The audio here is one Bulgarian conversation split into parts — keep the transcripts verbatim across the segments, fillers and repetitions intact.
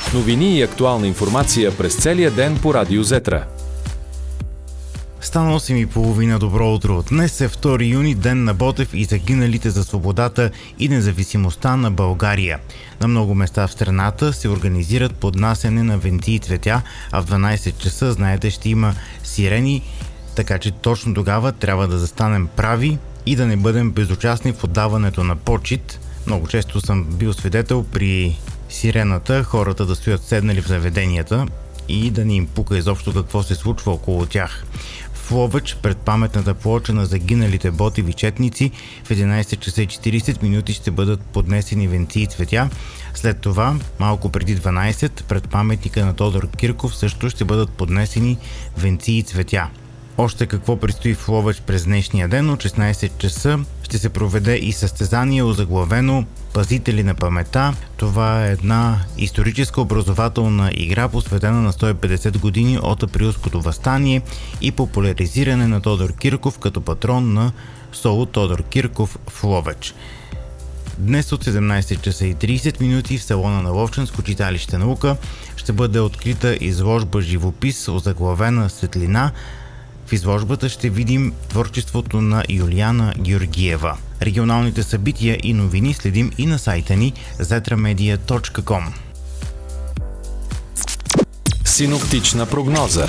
Новини и актуална информация през целия ден по Радио Зетра. Стана осем и половина. Добро утро. Днес е втори юни, ден на Ботев и загиналите за свободата и независимостта на България. На много места в страната се организират поднасяне на венци и цветя, а в дванайсет часа, знаете, ще има сирени, така че точно тогава трябва да застанем прави и да не бъдем безучастни в отдаването на почит. Много често съм бил свидетел при сирената хората да стоят седнали в заведенията и да ни им пука изобщо какво се случва около тях. В Ловеч, пред паметната плоча на загиналите ботеви четници, в единайсет часа и четирийсет минути ще бъдат поднесени венци и цветя. След това, малко преди дванайсет, пред паметника на Тодор Кирков също ще бъдат поднесени венци и цветя. Още какво предстои в Ловеч през днешния ден? От шестнайсет часа ще се проведе и състезание, озаглавено "Пазители на паметта". Това е една историческа образователна игра, посветена на сто и петдесет години от Априлското въстание и популяризиране на Тодор Кирков като патрон на СОУ Тодор Кирков в Ловеч. Днес от седемнайсет часа и трийсет минути в салона на Ловчанско читалище "Наука" ще бъде открита изложба живопис, озаглавена "Светлина". В изложбата ще видим творчеството на Юлиана Георгиева. Регионалните събития и новини следим и на сайта ни зетра медия точка ком. Синоптична прогноза.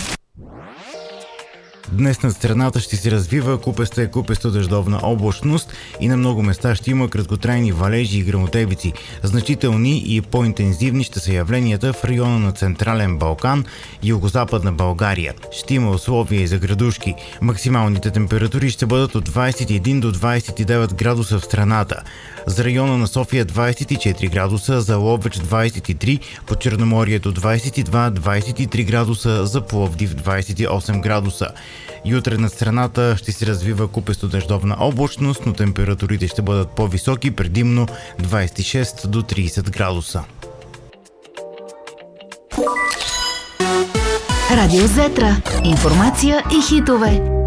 Днес над страната ще се развива купеста и купесто дъждовна облачност и на много места ще има краткотрайни валежи и гръмотевици. Значителни и по-интензивни ще са явленията в района на Централен Балкан и Югозападна България. Ще има условия и за градушки. Максималните температури ще бъдат от двайсет и един до двайсет и девет градуса в страната. За района на София двайсет и четири градуса, за Ловеч двайсет и три, по Черноморието двайсет и два до двайсет и три градуса, за Пловдив двайсет и осем градуса. И утре над страната ще се развива купесто дъждовна облачност, но температурите ще бъдат по-високи, предимно двайсет и шест до трийсет градуса. Радио Зетра. Информация и хитове.